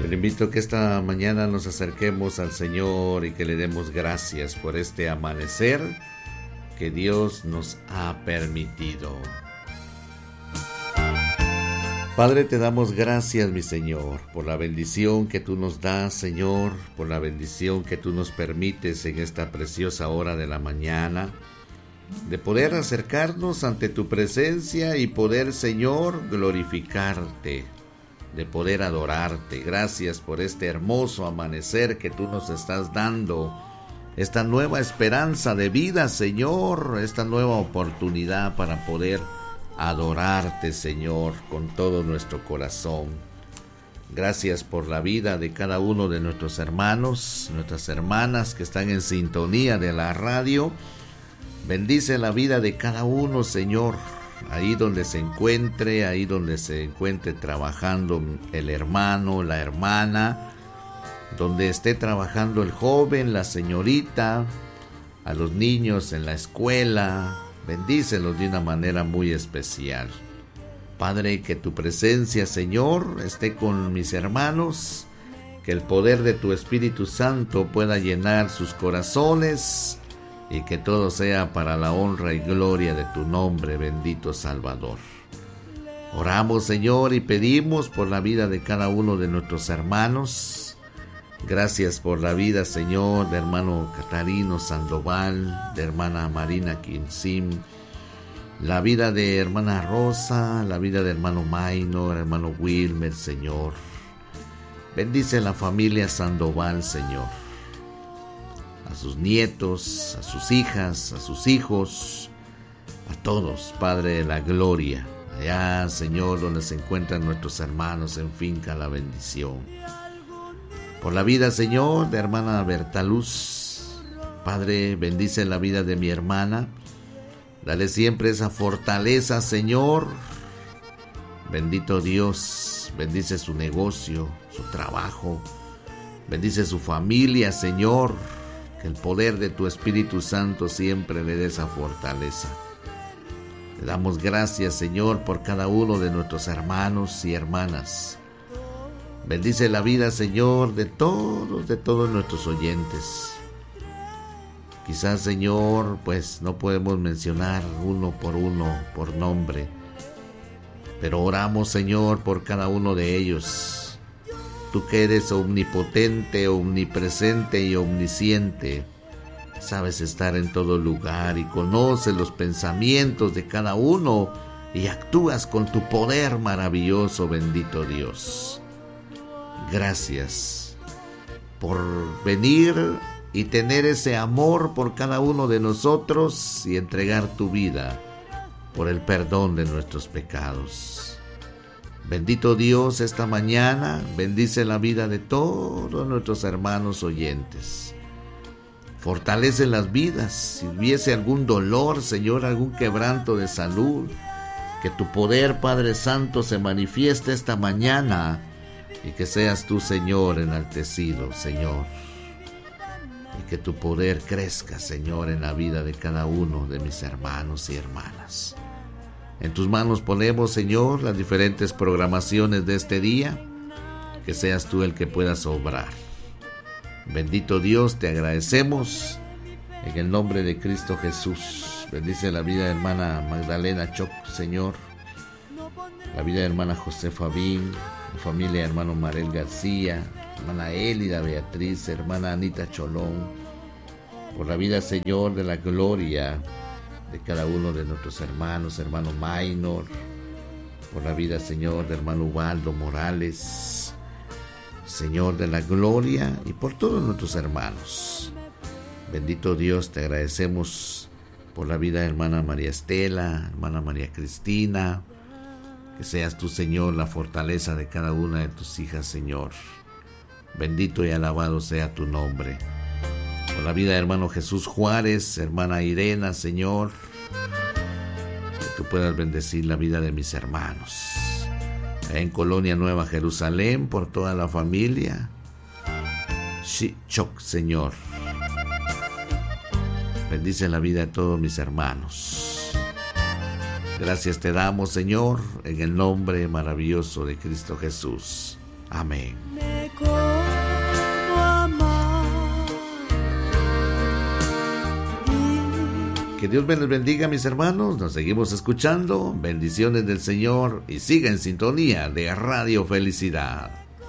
Yo le invito a que esta mañana nos acerquemos al Señor y que le demos gracias por este amanecer que Dios nos ha permitido. Padre, te damos gracias, mi Señor, por la bendición que tú nos das, Señor, por la bendición que tú nos permites en esta preciosa hora de la mañana, de poder acercarnos ante tu presencia y poder, Señor, glorificarte, de poder adorarte. Gracias por este hermoso amanecer que tú nos estás dando, esta nueva esperanza de vida, Señor, esta nueva oportunidad para poder adorarte, Señor, con todo nuestro corazón. Gracias por la vida de cada uno de nuestros hermanos, nuestras hermanas que están en sintonía de la radio. Bendice la vida de cada uno, Señor, ahí donde se encuentre trabajando el hermano, la hermana, donde esté trabajando el joven, la señorita, a los niños en la escuela. Bendícelos de una manera muy especial. Padre, que tu presencia, Señor, esté con mis hermanos, que el poder de tu Espíritu Santo pueda llenar sus corazones y que todo sea para la honra y gloria de tu nombre, bendito Salvador. Oramos, Señor, y pedimos por la vida de cada uno de nuestros hermanos. Gracias por la vida, Señor, de hermano Catarino Sandoval, de hermana Marina Quinsim, la vida de hermana Rosa, la vida de hermano Maynor, hermano Wilmer, Señor. Bendice la familia Sandoval, Señor, a sus nietos, a sus hijas, a sus hijos, a todos, Padre de la gloria. Allá, Señor, donde se encuentran nuestros hermanos, en finca la bendición. Por la vida, Señor, de hermana Bertaluz, Padre, bendice la vida de mi hermana. Dale siempre esa fortaleza, Señor. Bendito Dios, bendice su negocio, su trabajo. Bendice su familia, Señor. Que el poder de tu Espíritu Santo siempre le dé esa fortaleza. Le damos gracias, Señor, por cada uno de nuestros hermanos y hermanas. Bendice la vida, Señor, de todos nuestros oyentes. Quizás, Señor, pues no podemos mencionar uno por nombre, pero oramos, Señor, por cada uno de ellos. Tú que eres omnipotente, omnipresente y omnisciente, sabes estar en todo lugar y conoces los pensamientos de cada uno y actúas con tu poder maravilloso, bendito Dios. Gracias por venir y tener ese amor por cada uno de nosotros y entregar tu vida por el perdón de nuestros pecados. Bendito Dios, esta mañana bendice la vida de todos nuestros hermanos oyentes. Fortalece las vidas. Si hubiese algún dolor, Señor, algún quebranto de salud, que tu poder, Padre Santo, se manifieste esta mañana. Y que seas tú, Señor, enaltecido, Señor. Y que tu poder crezca, Señor, en la vida de cada uno de mis hermanos y hermanas. En tus manos ponemos, Señor, las diferentes programaciones de este día. Que seas tú el que puedas obrar. Bendito Dios, te agradecemos. En el nombre de Cristo Jesús. Bendice la vida de hermana Magdalena Choc, Señor. La vida de hermana Josefa Bin. Familia de hermano Marel García, hermana Élida Beatriz, hermana Anita Cholón, por la vida, Señor, de la gloria de cada uno de nuestros hermanos, hermano Maynor, por la vida, Señor, de hermano Ubaldo Morales, Señor de la gloria, y por todos nuestros hermanos. Bendito Dios, te agradecemos por la vida de hermana María Estela, hermana María Cristina. Que seas tú, Señor, la fortaleza de cada una de tus hijas, Señor. Bendito y alabado sea tu nombre. Por la vida de hermano Jesús Juárez, hermana Irena, Señor. Que tú puedas bendecir la vida de mis hermanos. En Colonia Nueva Jerusalén, por toda la familia. Shichok, Señor. Bendice la vida de todos mis hermanos. Gracias te damos, Señor, en el nombre maravilloso de Cristo Jesús. Amén. Que Dios me les bendiga, mis hermanos. Nos seguimos escuchando. Bendiciones del Señor y siga en sintonía de Radio Felicidad.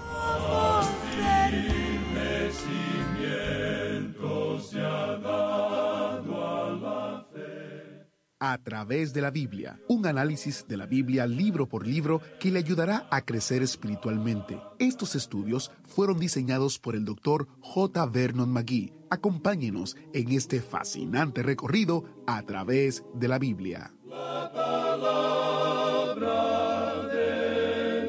A través de la Biblia, un análisis de la Biblia libro por libro que le ayudará a crecer espiritualmente. Estos estudios fueron diseñados por el Dr. J. Vernon McGee. Acompáñenos en este fascinante recorrido a través de la Biblia. La palabra de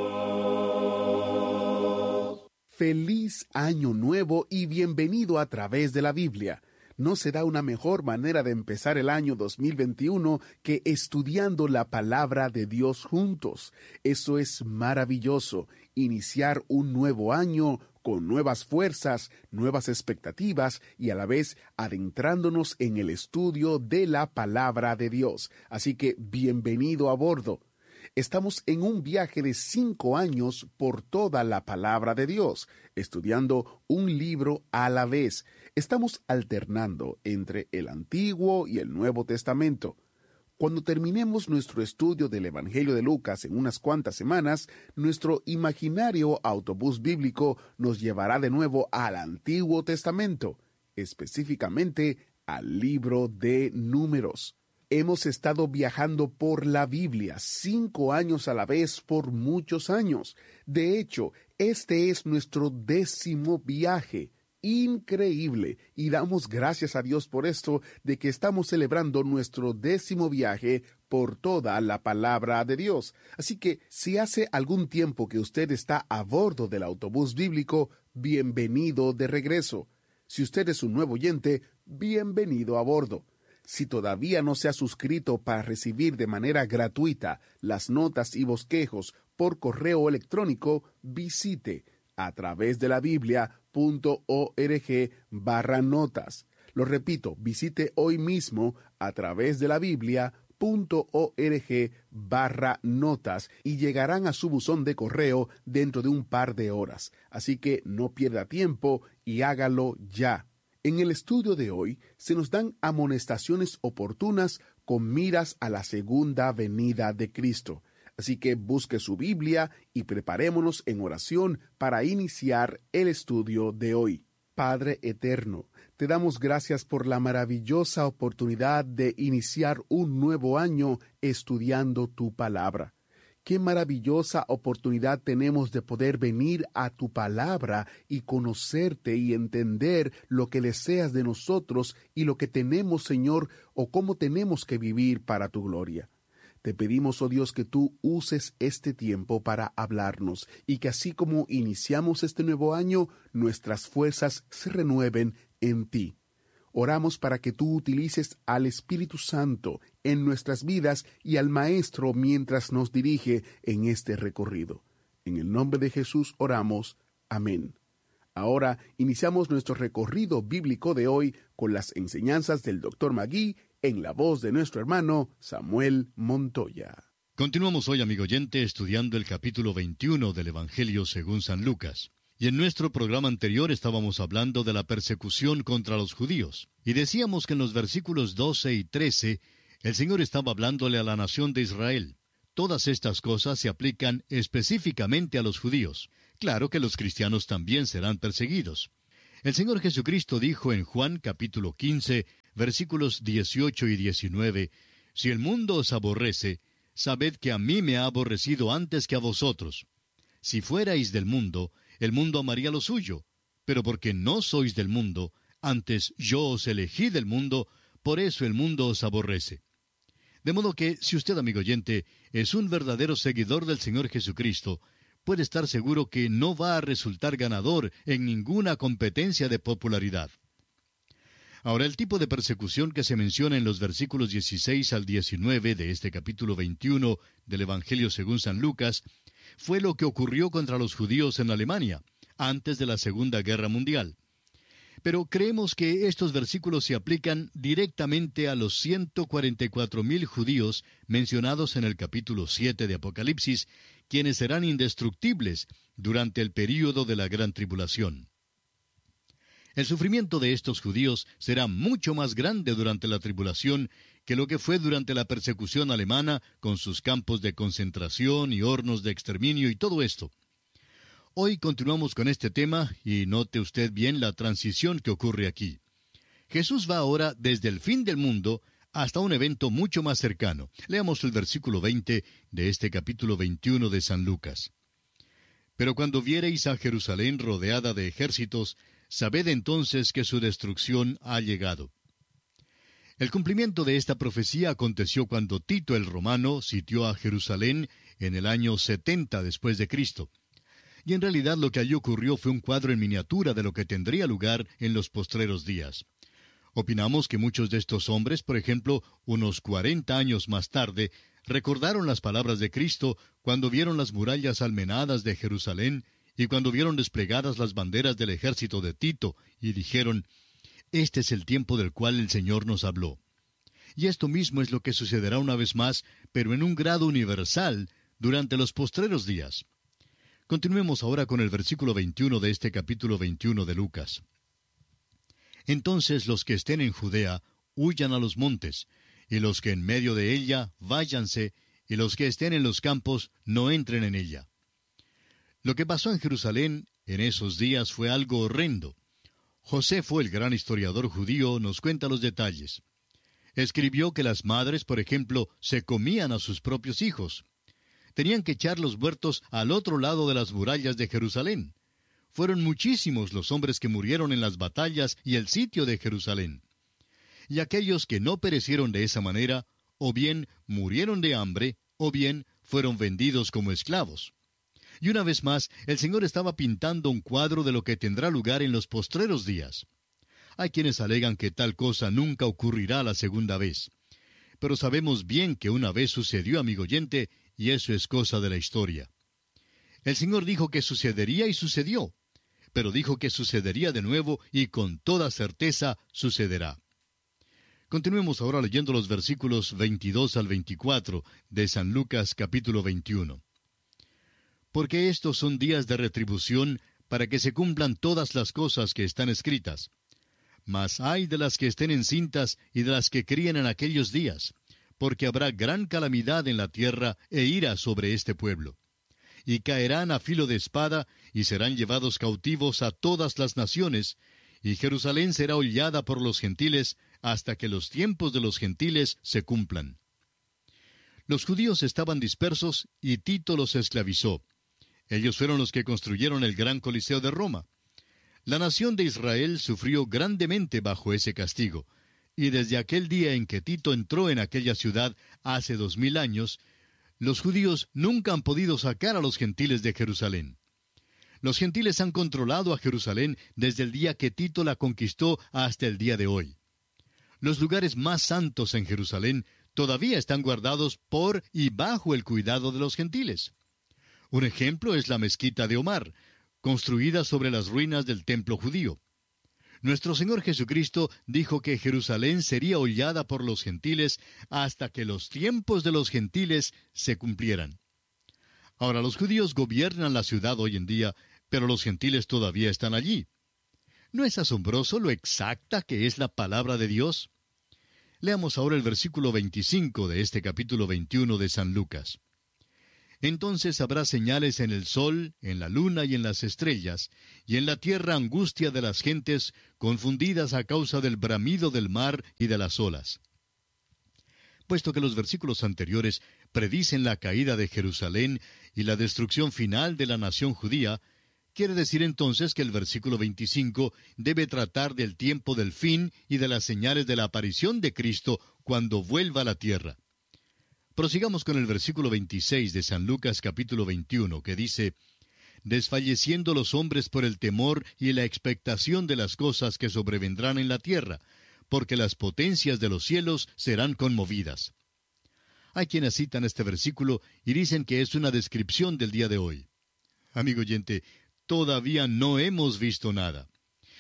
Dios. Feliz Año Nuevo y bienvenido a través de la Biblia. No será una mejor manera de empezar el año 2021 que estudiando la palabra de Dios juntos. Eso es maravilloso, iniciar un nuevo año con nuevas fuerzas, nuevas expectativas y a la vez adentrándonos en el estudio de la palabra de Dios. Así que bienvenido a bordo. Estamos en un viaje de 5 años por toda la palabra de Dios, estudiando un libro a la vez. Estamos alternando entre el Antiguo y el Nuevo Testamento. Cuando terminemos nuestro estudio del Evangelio de Lucas en unas cuantas semanas, nuestro imaginario autobús bíblico nos llevará de nuevo al Antiguo Testamento, específicamente al libro de Números. Hemos estado viajando por la Biblia 5 años a la vez por muchos años. De hecho, este es nuestro 10º viaje. Increíble, y damos gracias a Dios por esto, de que estamos celebrando nuestro 10º viaje por toda la palabra de Dios. Así que, si hace algún tiempo que usted está a bordo del autobús bíblico, bienvenido de regreso. Si usted es un nuevo oyente, bienvenido a bordo. Si todavía no se ha suscrito para recibir de manera gratuita las notas y bosquejos por correo electrónico, visite a través de la Biblia.org/notas. Lo repito, visite hoy mismo a través de la Biblia.org/notas y llegarán a su buzón de correo dentro de un par de horas. Así que no pierda tiempo y hágalo ya. En el estudio de hoy se nos dan amonestaciones oportunas con miras a la segunda venida de Cristo. Así que busque su Biblia y preparémonos en oración para iniciar el estudio de hoy. Padre eterno, te damos gracias por la maravillosa oportunidad de iniciar un nuevo año estudiando tu palabra. Qué maravillosa oportunidad tenemos de poder venir a tu palabra y conocerte y entender lo que deseas de nosotros y lo que tenemos, Señor, o cómo tenemos que vivir para tu gloria. Te pedimos, oh Dios, que tú uses este tiempo para hablarnos y que así como iniciamos este nuevo año, nuestras fuerzas se renueven en ti. Oramos para que tú utilices al Espíritu Santo en nuestras vidas y al Maestro mientras nos dirige en este recorrido. En el nombre de Jesús oramos. Amén. Ahora iniciamos nuestro recorrido bíblico de hoy con las enseñanzas del Dr. McGee en la voz de nuestro hermano Samuel Montoya. Continuamos hoy, amigo oyente, estudiando el capítulo 21 del Evangelio según San Lucas. Y en nuestro programa anterior estábamos hablando de la persecución contra los judíos. Y decíamos que en los versículos 12 y 13, el Señor estaba hablándole a la nación de Israel. Todas estas cosas se aplican específicamente a los judíos. Claro que los cristianos también serán perseguidos. El Señor Jesucristo dijo en Juan capítulo 15, versículos 18 y 19, «Si el mundo os aborrece, sabed que a mí me ha aborrecido antes que a vosotros. Si fuerais del mundo, el mundo amaría lo suyo, pero porque no sois del mundo, antes yo os elegí del mundo, por eso el mundo os aborrece». De modo que, si usted, amigo oyente, es un verdadero seguidor del Señor Jesucristo, puede estar seguro que no va a resultar ganador en ninguna competencia de popularidad. Ahora, el tipo de persecución que se menciona en los versículos 16 al 19 de este capítulo 21 del Evangelio según San Lucas, fue lo que ocurrió contra los judíos en Alemania, antes de la Segunda Guerra Mundial. Pero creemos que estos versículos se aplican directamente a los 144,000 judíos mencionados en el capítulo 7 de Apocalipsis, quienes serán indestructibles durante el período de la gran tribulación. El sufrimiento de estos judíos será mucho más grande durante la tribulación que lo que fue durante la persecución alemana, con sus campos de concentración y hornos de exterminio y todo esto. Hoy continuamos con este tema y note usted bien la transición que ocurre aquí. Jesús va ahora desde el fin del mundo hasta un evento mucho más cercano. Leamos el versículo 20 de este capítulo 21 de San Lucas. Pero cuando viereis a Jerusalén rodeada de ejércitos, sabed entonces que su destrucción ha llegado. El cumplimiento de esta profecía aconteció cuando Tito el romano sitió a Jerusalén en el año 70 después de Cristo. Y en realidad lo que allí ocurrió fue un cuadro en miniatura de lo que tendría lugar en los postreros días. Opinamos que muchos de estos hombres, por ejemplo, unos 40 años más tarde, recordaron las palabras de Cristo cuando vieron las murallas almenadas de Jerusalén y cuando vieron desplegadas las banderas del ejército de Tito, y dijeron: «Este es el tiempo del cual el Señor nos habló». Y esto mismo es lo que sucederá una vez más, pero en un grado universal, durante los postreros días. Continuemos ahora con el versículo 21 de este capítulo 21 de Lucas. Entonces los que estén en Judea huyan a los montes, y los que en medio de ella váyanse, y los que estén en los campos no entren en ella. Lo que pasó en Jerusalén en esos días fue algo horrendo. Josefo, el gran historiador judío, nos cuenta los detalles. Escribió que las madres, por ejemplo, se comían a sus propios hijos. Tenían que echar los muertos al otro lado de las murallas de Jerusalén. Fueron muchísimos los hombres que murieron en las batallas y el sitio de Jerusalén. Y aquellos que no perecieron de esa manera, o bien murieron de hambre, o bien fueron vendidos como esclavos. Y una vez más, el Señor estaba pintando un cuadro de lo que tendrá lugar en los postreros días. Hay quienes alegan que tal cosa nunca ocurrirá la segunda vez. Pero sabemos bien que una vez sucedió, amigo oyente, y eso es cosa de la historia. El Señor dijo que sucedería y sucedió, pero dijo que sucedería de nuevo y con toda certeza sucederá. Continuemos ahora leyendo los versículos 22 al 24 de San Lucas capítulo 21. Porque estos son días de retribución para que se cumplan todas las cosas que están escritas. Mas ay de las que estén encintas y de las que críen en aquellos días, porque habrá gran calamidad en la tierra e ira sobre este pueblo. Y caerán a filo de espada, y serán llevados cautivos a todas las naciones, y Jerusalén será hollada por los gentiles, hasta que los tiempos de los gentiles se cumplan. Los judíos estaban dispersos, y Tito los esclavizó. Ellos fueron los que construyeron el gran Coliseo de Roma. La nación de Israel sufrió grandemente bajo ese castigo, y desde aquel día en que Tito entró en aquella ciudad hace 2000 años, los judíos nunca han podido sacar a los gentiles de Jerusalén. Los gentiles han controlado a Jerusalén desde el día que Tito la conquistó hasta el día de hoy. Los lugares más santos en Jerusalén todavía están guardados por y bajo el cuidado de los gentiles. Un ejemplo es la mezquita de Omar, construida sobre las ruinas del templo judío. Nuestro Señor Jesucristo dijo que Jerusalén sería hollada por los gentiles hasta que los tiempos de los gentiles se cumplieran. Ahora, los judíos gobiernan la ciudad hoy en día, pero los gentiles todavía están allí. ¿No es asombroso lo exacta que es la palabra de Dios? Leamos ahora el versículo 25 de este capítulo 21 de San Lucas. Entonces habrá señales en el sol, en la luna y en las estrellas, y en la tierra angustia de las gentes, confundidas a causa del bramido del mar y de las olas. Puesto que los versículos anteriores predicen la caída de Jerusalén y la destrucción final de la nación judía, quiere decir entonces que el versículo 25 debe tratar del tiempo del fin y de las señales de la aparición de Cristo cuando vuelva a la tierra. Prosigamos con el versículo 26 de San Lucas capítulo 21, que dice: «Desfalleciendo los hombres por el temor y la expectación de las cosas que sobrevendrán en la tierra, porque las potencias de los cielos serán conmovidas». Hay quienes citan este versículo y dicen que es una descripción del día de hoy. Amigo oyente, todavía no hemos visto nada.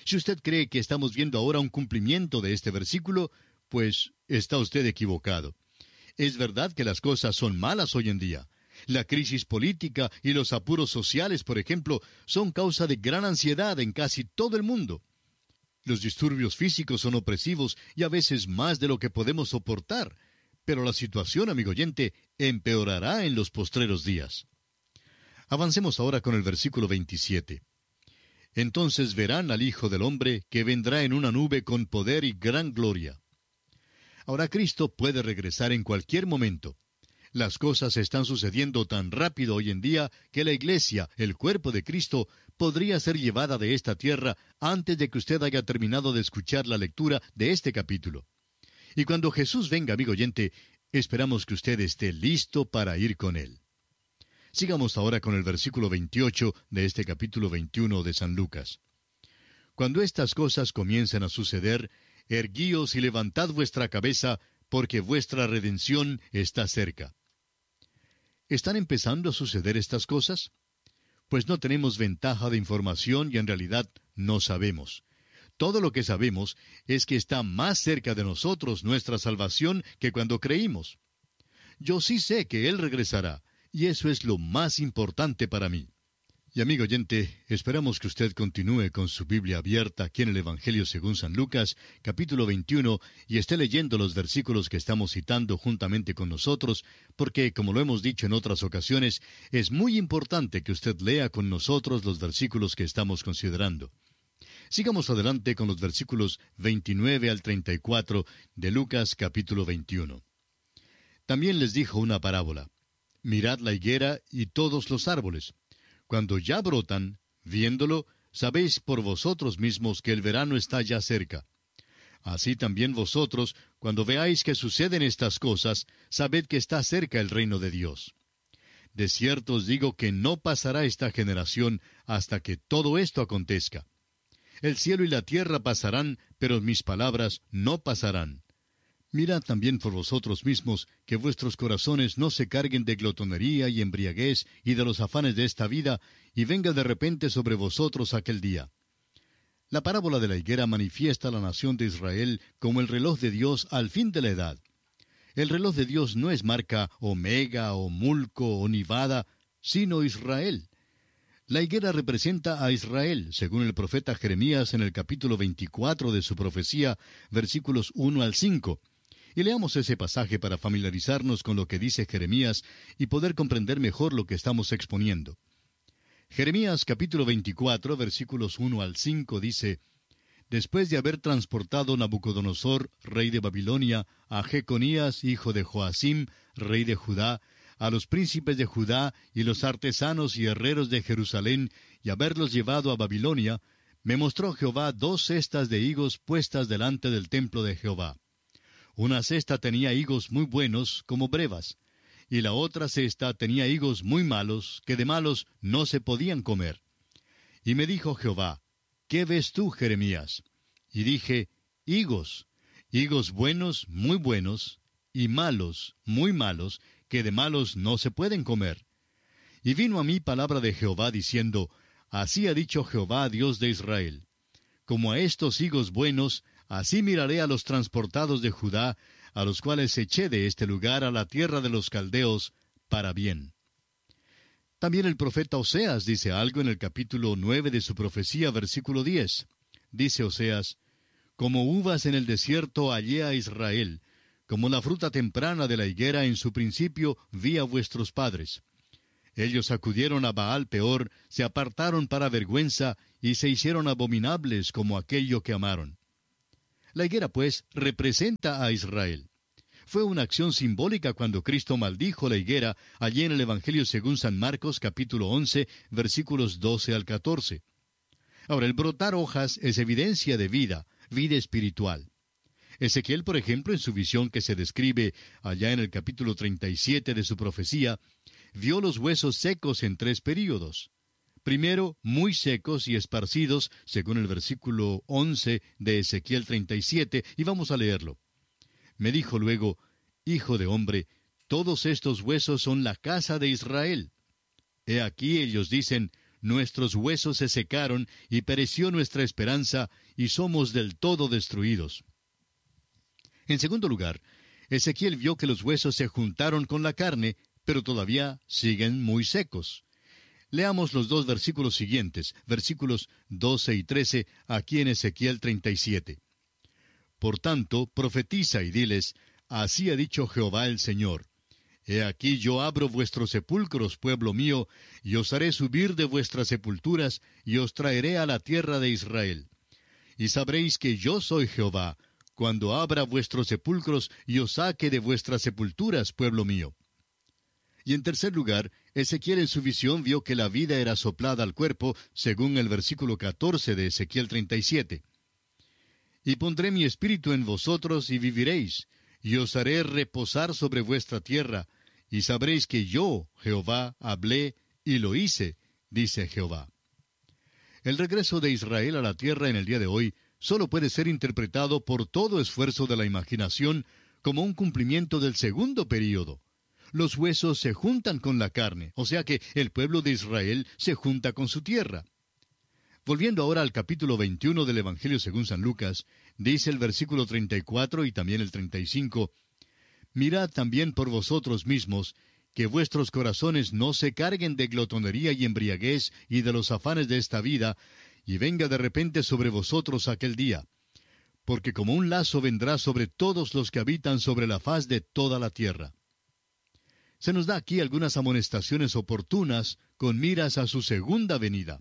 Si usted cree que estamos viendo ahora un cumplimiento de este versículo, pues está usted equivocado. Es verdad que las cosas son malas hoy en día. La crisis política y los apuros sociales, por ejemplo, son causa de gran ansiedad en casi todo el mundo. Los disturbios físicos son opresivos y a veces más de lo que podemos soportar. Pero la situación, amigo oyente, empeorará en los postreros días. Avancemos ahora con el versículo 27. Entonces verán al Hijo del Hombre que vendrá en una nube con poder y gran gloria. Ahora Cristo puede regresar en cualquier momento. Las cosas están sucediendo tan rápido hoy en día que la iglesia, el cuerpo de Cristo, podría ser llevada de esta tierra antes de que usted haya terminado de escuchar la lectura de este capítulo. Y cuando Jesús venga, amigo oyente, esperamos que usted esté listo para ir con Él. Sigamos ahora con el versículo 28 de este capítulo 21 de San Lucas. Cuando estas cosas comiencen a suceder, erguíos y levantad vuestra cabeza, porque vuestra redención está cerca. ¿Están empezando a suceder estas cosas? Pues no tenemos ventaja de información y en realidad no sabemos. Todo lo que sabemos es que está más cerca de nosotros nuestra salvación que cuando creímos. Yo sí sé que Él regresará, y eso es lo más importante para mí. Y amigo oyente, esperamos que usted continúe con su Biblia abierta aquí en el Evangelio según San Lucas, capítulo 21, y esté leyendo los versículos que estamos citando juntamente con nosotros, porque, como lo hemos dicho en otras ocasiones, es muy importante que usted lea con nosotros los versículos que estamos considerando. Sigamos adelante con los versículos 29 al 34 de Lucas, capítulo 21. También les dijo una parábola. Mirad la higuera y todos los árboles. Cuando ya brotan, viéndolo, sabéis por vosotros mismos que el verano está ya cerca. Así también vosotros, cuando veáis que suceden estas cosas, sabed que está cerca el reino de Dios. De cierto os digo que no pasará esta generación hasta que todo esto acontezca. El cielo y la tierra pasarán, pero mis palabras no pasarán. Mirad también por vosotros mismos, que vuestros corazones no se carguen de glotonería y embriaguez y de los afanes de esta vida, y venga de repente sobre vosotros aquel día. La parábola de la higuera manifiesta a la nación de Israel como el reloj de Dios al fin de la edad. El reloj de Dios no es marca Omega o Mulco o Nivada, sino Israel. La higuera representa a Israel, según el profeta Jeremías en el capítulo 24 de su profecía, versículos 1 al 5. Y leamos ese pasaje para familiarizarnos con lo que dice Jeremías y poder comprender mejor lo que estamos exponiendo. Jeremías capítulo 24, versículos 1 al 5 dice: Después de haber transportado Nabucodonosor, rey de Babilonia, a Jeconías, hijo de Joacim, rey de Judá, a los príncipes de Judá y los artesanos y herreros de Jerusalén, y haberlos llevado a Babilonia, me mostró Jehová 2 cestas de higos puestas delante del templo de Jehová. Una cesta tenía higos muy buenos, como brevas, y la otra cesta tenía higos muy malos, que de malos no se podían comer. Y me dijo Jehová: ¿Qué ves tú, Jeremías? Y dije: higos buenos, muy buenos, y malos, muy malos, que de malos no se pueden comer. Y vino a mí palabra de Jehová diciendo: Así ha dicho Jehová, Dios de Israel: Como a estos higos buenos, así miraré a los transportados de Judá, a los cuales eché de este lugar a la tierra de los caldeos, para bien. También el profeta Oseas dice algo en el capítulo 9 de su profecía, versículo 10. Dice Oseas: Como uvas en el desierto hallé a Israel, como la fruta temprana de la higuera en su principio vi a vuestros padres. Ellos acudieron a Baal Peor, se apartaron para vergüenza, y se hicieron abominables como aquello que amaron. La higuera, pues, representa a Israel. Fue una acción simbólica cuando Cristo maldijo la higuera allí en el Evangelio según San Marcos, capítulo 11, versículos 12 al 14. Ahora, el brotar hojas es evidencia de vida, vida espiritual. Ezequiel, por ejemplo, en su visión que se describe allá en el capítulo 37 de su profecía, vio los huesos secos en 3 períodos. Primero, muy secos y esparcidos, según el versículo 11 de Ezequiel 37, y vamos a leerlo. Me dijo luego: Hijo de hombre, todos estos huesos son la casa de Israel. He aquí ellos dicen: nuestros huesos se secaron y pereció nuestra esperanza, y somos del todo destruidos. En segundo lugar, Ezequiel vio que los huesos se juntaron con la carne, pero todavía siguen muy secos. Leamos los dos versículos siguientes, versículos 12 y 13, aquí en Ezequiel 37. Por tanto, profetiza y diles, así ha dicho Jehová el Señor. He aquí yo abro vuestros sepulcros, pueblo mío, y os haré subir de vuestras sepulturas, y os traeré a la tierra de Israel. Y sabréis que yo soy Jehová, cuando abra vuestros sepulcros, y os saque de vuestras sepulturas, pueblo mío. Y en tercer lugar, Ezequiel en su visión vio que la vida era soplada al cuerpo, según el versículo 14 de Ezequiel 37. Y pondré mi espíritu en vosotros y viviréis, y os haré reposar sobre vuestra tierra, y sabréis que yo, Jehová, hablé y lo hice, dice Jehová. El regreso de Israel a la tierra en el día de hoy solo puede ser interpretado por todo esfuerzo de la imaginación como un cumplimiento del segundo período. Los huesos se juntan con la carne, o sea que el pueblo de Israel se junta con su tierra. Volviendo ahora al capítulo 21 del Evangelio según San Lucas, dice el versículo 34 y también el 35, Mirad también por vosotros mismos, que vuestros corazones no se carguen de glotonería y embriaguez y de los afanes de esta vida, y venga de repente sobre vosotros aquel día. Porque como un lazo vendrá sobre todos los que habitan sobre la faz de toda la tierra. Se nos da aquí algunas amonestaciones oportunas con miras a su segunda venida.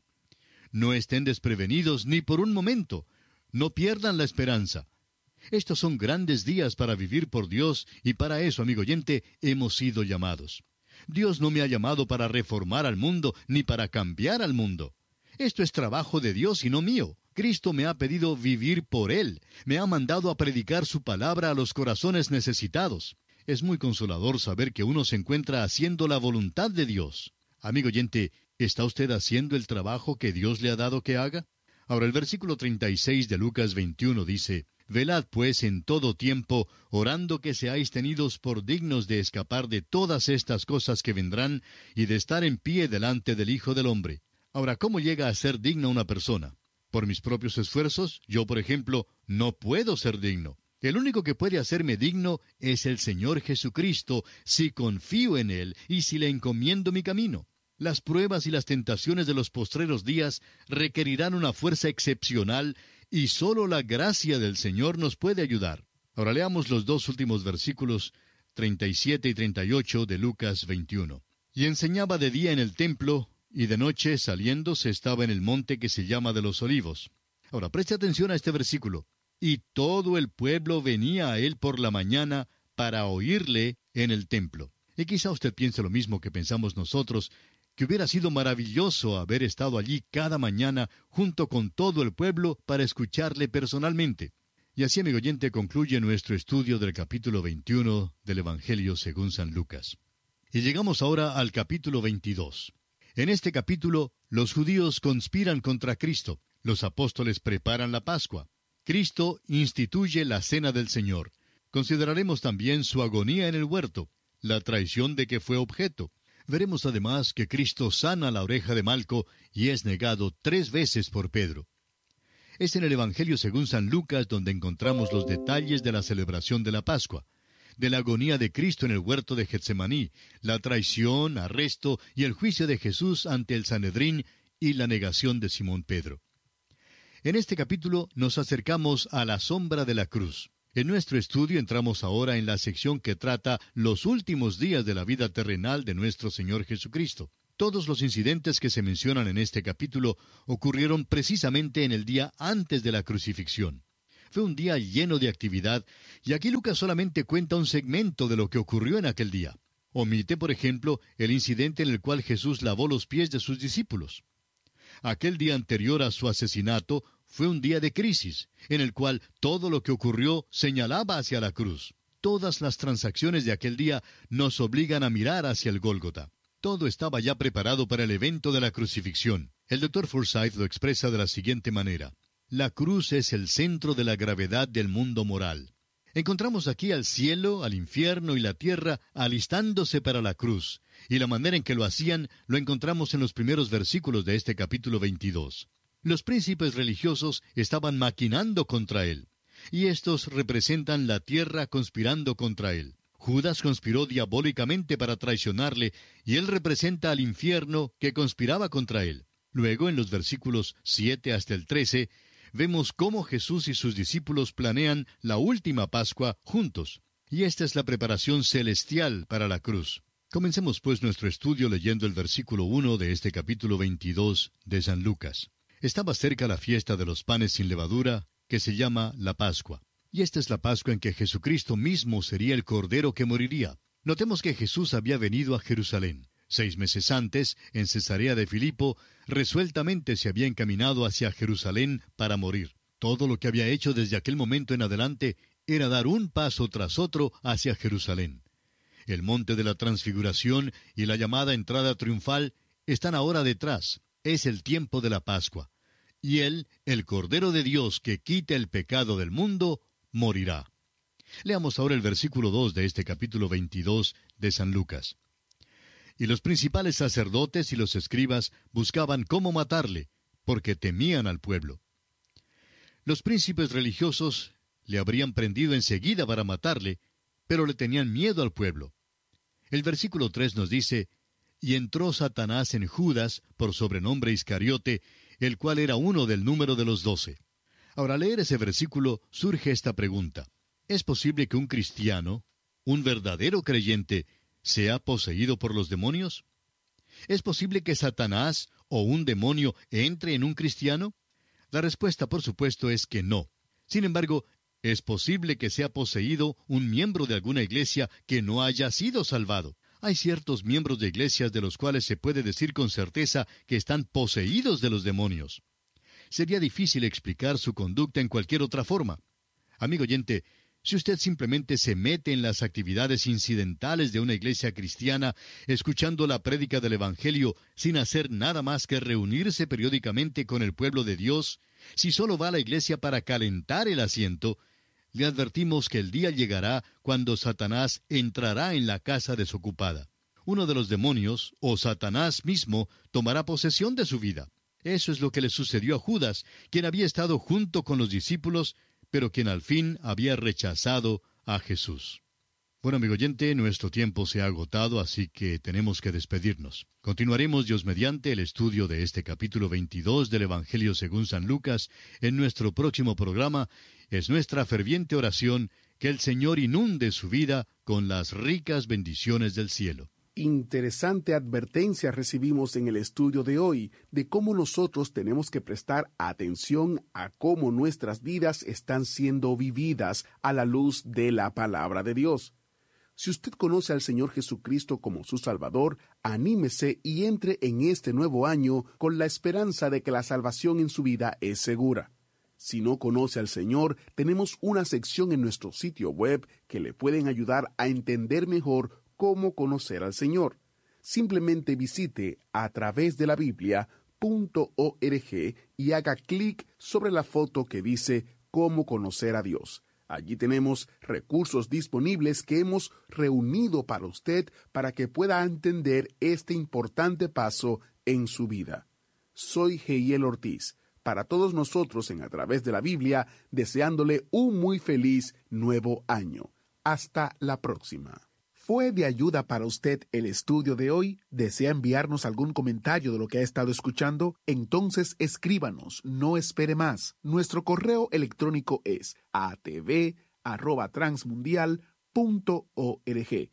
No estén desprevenidos ni por un momento. No pierdan la esperanza. Estos son grandes días para vivir por Dios, y para eso, amigo oyente, hemos sido llamados. Dios no me ha llamado para reformar al mundo, ni para cambiar al mundo. Esto es trabajo de Dios y no mío. Cristo me ha pedido vivir por Él. Me ha mandado a predicar su palabra a los corazones necesitados. Es muy consolador saber que uno se encuentra haciendo la voluntad de Dios. Amigo oyente, ¿está usted haciendo el trabajo que Dios le ha dado que haga? Ahora el versículo 36 de Lucas 21 dice, Velad pues en todo tiempo, orando que seáis tenidos por dignos de escapar de todas estas cosas que vendrán, y de estar en pie delante del Hijo del Hombre. Ahora, ¿cómo llega a ser digna una persona? ¿Por mis propios esfuerzos? Yo, por ejemplo, no puedo ser digno. El único que puede hacerme digno es el Señor Jesucristo, si confío en Él y si le encomiendo mi camino. Las pruebas y las tentaciones de los postreros días requerirán una fuerza excepcional, y sólo la gracia del Señor nos puede ayudar. Ahora leamos los dos últimos versículos, 37 y 38 de Lucas 21. Y enseñaba de día en el templo, y de noche, saliendo, se estaba en el monte que se llama de los Olivos. Ahora, preste atención a este versículo. Y todo el pueblo venía a él por la mañana para oírle en el templo. Y quizá usted piense lo mismo que pensamos nosotros, que hubiera sido maravilloso haber estado allí cada mañana junto con todo el pueblo para escucharle personalmente. Y así, amigo oyente, concluye nuestro estudio del capítulo 21 del Evangelio según San Lucas. Y llegamos ahora al capítulo 22. En este capítulo, los judíos conspiran contra Cristo. Los apóstoles preparan la Pascua. Cristo instituye la Cena del Señor. Consideraremos también su agonía en el huerto, la traición de que fue objeto. Veremos además que Cristo sana la oreja de Malco y es negado 3 veces por Pedro. Es en el Evangelio según San Lucas donde encontramos los detalles de la celebración de la Pascua, de la agonía de Cristo en el huerto de Getsemaní, la traición, arresto y el juicio de Jesús ante el Sanedrín y la negación de Simón Pedro. En este capítulo nos acercamos a la sombra de la cruz. En nuestro estudio entramos ahora en la sección que trata los últimos días de la vida terrenal de nuestro Señor Jesucristo. Todos los incidentes que se mencionan en este capítulo ocurrieron precisamente en el día antes de la crucifixión. Fue un día lleno de actividad, y aquí Lucas solamente cuenta un segmento de lo que ocurrió en aquel día. Omite, por ejemplo, el incidente en el cual Jesús lavó los pies de sus discípulos. Aquel día anterior a su asesinato fue un día de crisis, en el cual todo lo que ocurrió señalaba hacia la cruz. Todas las transacciones de aquel día nos obligan a mirar hacia el Gólgota. Todo estaba ya preparado para el evento de la crucifixión. El Dr. Forsyth lo expresa de la siguiente manera. La cruz es el centro de la gravedad del mundo moral. Encontramos aquí al cielo, al infierno y la tierra alistándose para la cruz, y la manera en que lo hacían lo encontramos en los primeros versículos de este capítulo 22. Los príncipes religiosos estaban maquinando contra él, y estos representan la tierra conspirando contra él. Judas conspiró diabólicamente para traicionarle, y él representa al infierno que conspiraba contra él. Luego, en los versículos 7 hasta el 13, vemos cómo Jesús y sus discípulos planean la última Pascua juntos. Y esta es la preparación celestial para la cruz. Comencemos pues nuestro estudio leyendo el versículo 1 de este capítulo 22 de San Lucas. Estaba cerca la fiesta de los panes sin levadura, que se llama la Pascua. Y esta es la Pascua en que Jesucristo mismo sería el Cordero que moriría. Notemos que Jesús había venido a Jerusalén. 6 meses antes, en Cesarea de Filipo, resueltamente se había encaminado hacia Jerusalén para morir. Todo lo que había hecho desde aquel momento en adelante era dar un paso tras otro hacia Jerusalén. El monte de la Transfiguración y la llamada entrada triunfal están ahora detrás. Es el tiempo de la Pascua. Y Él, el Cordero de Dios que quita el pecado del mundo, morirá. Leamos ahora el versículo 2 de este capítulo 22 de San Lucas. Y los principales sacerdotes y los escribas buscaban cómo matarle, porque temían al pueblo. Los príncipes religiosos le habrían prendido enseguida para matarle, pero le tenían miedo al pueblo. El versículo 3 nos dice, y entró Satanás en Judas, por sobrenombre Iscariote, el cual era uno del número de los 12. Ahora, al leer ese versículo, surge esta pregunta. ¿Es posible que un cristiano, un verdadero creyente, sea poseído por los demonios? ¿Es posible que Satanás o un demonio entre en un cristiano? La respuesta, por supuesto, es que no. Sin embargo, es posible que sea poseído un miembro de alguna iglesia que no haya sido salvado. Hay ciertos miembros de iglesias de los cuales se puede decir con certeza que están poseídos de los demonios. Sería difícil explicar su conducta en cualquier otra forma. Amigo oyente, si usted simplemente se mete en las actividades incidentales de una iglesia cristiana, escuchando la prédica del Evangelio sin hacer nada más que reunirse periódicamente con el pueblo de Dios, si solo va a la iglesia para calentar el asiento, le advertimos que el día llegará cuando Satanás entrará en la casa desocupada. Uno de los demonios, o Satanás mismo, tomará posesión de su vida. Eso es lo que le sucedió a Judas, quien había estado junto con los discípulos, pero quien al fin había rechazado a Jesús. Bueno, amigo oyente, nuestro tiempo se ha agotado, así que tenemos que despedirnos. Continuaremos, Dios mediante, el estudio de este capítulo 22 del Evangelio según San Lucas en nuestro próximo programa. Es nuestra ferviente oración que el Señor inunde su vida con las ricas bendiciones del cielo. Interesante advertencia recibimos en el estudio de hoy de cómo nosotros tenemos que prestar atención a cómo nuestras vidas están siendo vividas a la luz de la palabra de Dios. Si usted conoce al Señor Jesucristo como su Salvador, anímese y entre en este nuevo año con la esperanza de que la salvación en su vida es segura. Si no conoce al Señor, tenemos una sección en nuestro sitio web que le pueden ayudar a entender mejor cómo conocer al Señor. Simplemente visite atravesdelabiblia.org y haga clic sobre la foto que dice Cómo conocer a Dios. Allí tenemos recursos disponibles que hemos reunido para usted para que pueda entender este importante paso en su vida. Soy Heiel Ortiz, para todos nosotros en A Través de la Biblia, deseándole un muy feliz nuevo año. Hasta la próxima. ¿Fue de ayuda para usted el estudio de hoy? ¿Desea enviarnos algún comentario de lo que ha estado escuchando? Entonces escríbanos, no espere más. Nuestro correo electrónico es atv@transmundial.org.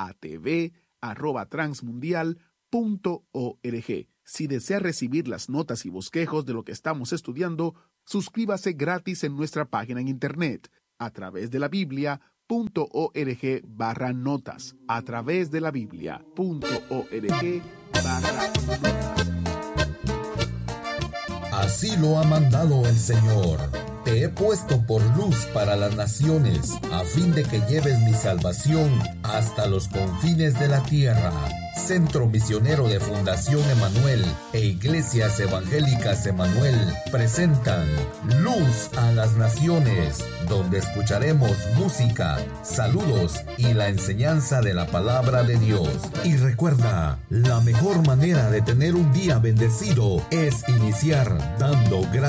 atv@transmundial.org. Si desea recibir las notas y bosquejos de lo que estamos estudiando, suscríbase gratis en nuestra página en internet, atravesdelabiblia.org/notas, atravesdelabiblia.org/notas. Así lo ha mandado el Señor. Te he puesto por luz para las naciones, a fin de que lleves mi salvación hasta los confines de la tierra. Centro Misionero de Fundación Emanuel e Iglesias Evangélicas Emanuel presentan Luz a las Naciones, donde escucharemos música, saludos y la enseñanza de la palabra de Dios. Y recuerda, la mejor manera de tener un día bendecido es iniciar dando gracias.